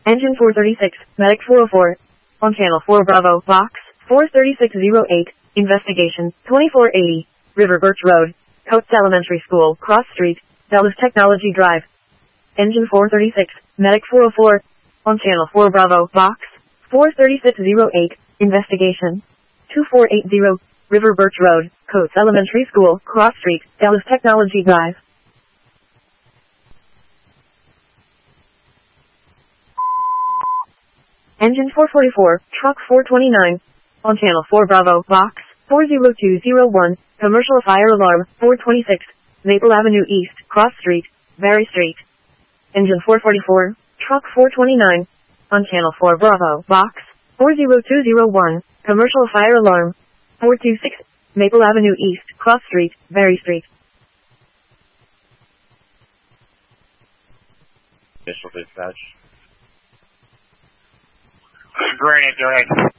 Engine 436, Medic 404. On Channel 4 Bravo, Box 43608. Investigation 2480. River Birch Road, Coates Elementary School, Cross Street, Dallas Technology Drive. Engine 436, Medic 404. On Channel 4 Bravo, Box 43608. Investigation 2480. River Birch Road, Coates Elementary School, Cross Street, Dallas Technology Drive. Engine 444, Truck 429. On Channel 4 Bravo, Box 40201. Commercial Fire Alarm 426. Maple Avenue East, Cross Street, Berry Street. Engine 444, Truck 429. On Channel 4 Bravo, Box 40201. Commercial Fire Alarm 426. Maple Avenue East, Cross Street, Berry Street. Initial dispatch. Granite, go ahead.